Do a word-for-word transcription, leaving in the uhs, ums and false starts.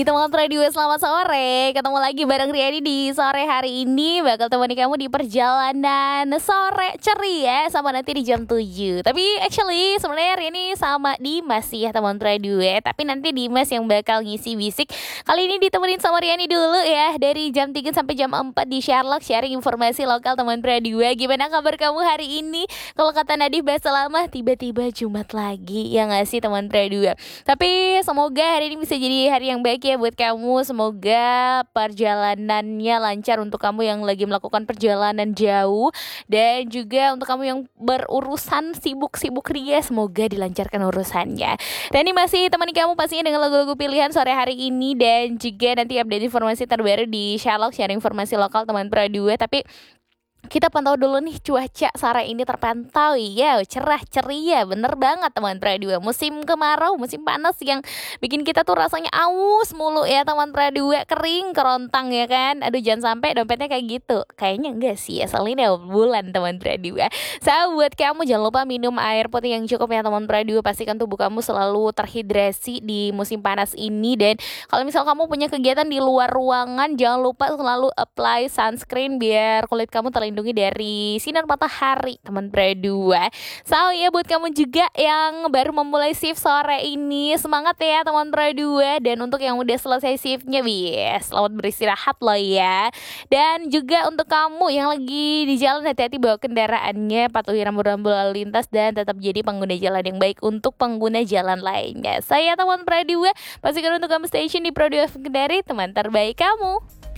pagi teman radio, selamat sore. Ketemu lagi bareng Riani di sore hari ini. Bakal temani kamu di perjalanan sore ceria sama nanti di jam tujuh. Tapi actually sebenarnya Riani sama Dimas sih ya teman radio ya. Tapi nanti Dimas yang bakal ngisi bisik. Kali ini ditemenin sama Riani dulu ya. Dari jam tiga sampai jam empat di Sherlock, sharing informasi lokal teman radio. Gimana kabar kamu hari ini? Kalau kata Nadif bahasa lama, tiba-tiba Jumat lagi. Ya gak sih teman radio? Tapi semoga hari ini bisa jadi hari yang baik ya buat kamu. Semoga perjalanannya lancar untuk kamu yang lagi melakukan perjalanan jauh. Dan juga untuk kamu yang berurusan sibuk-sibuk ria, semoga dilancarkan urusannya. Dan ini masih temani kamu pastinya dengan lagu-lagu pilihan sore hari ini. Dan juga nanti update informasi terbaru di Sherlock, sharing informasi lokal teman radio. Tapi kita pantau dulu nih cuaca sore ini terpantau ya cerah ceria, bener banget teman radio. Musim kemarau, musim panas yang bikin kita tuh rasanya aus mulu ya teman radio, kering kerontang ya kan. Aduh jangan sampai dompetnya kayak gitu. Kayaknya enggak sih, asalnya bulan teman radio. Sahabat kamu jangan lupa minum air putih yang cukup ya teman radio. Pastikan tubuh kamu selalu terhidrasi di musim panas ini. Dan kalau misal kamu punya kegiatan di luar ruangan, jangan lupa selalu apply sunscreen biar kulit kamu terlindungi dari sinar matahari teman berdua. So ya buat kamu juga yang baru memulai shift sore ini, semangat ya teman berdua. Dan untuk yang udah selesai shiftnya, bias selamat beristirahat loh ya. Dan juga untuk kamu yang lagi di jalan, hati-hati bawa kendaraannya, patuhi rambu-rambu lalu lintas, dan tetap jadi pengguna jalan yang baik untuk pengguna jalan lainnya. Saya teman berdua, pastikan untuk kamu station di Prodi Kendari, teman terbaik kamu.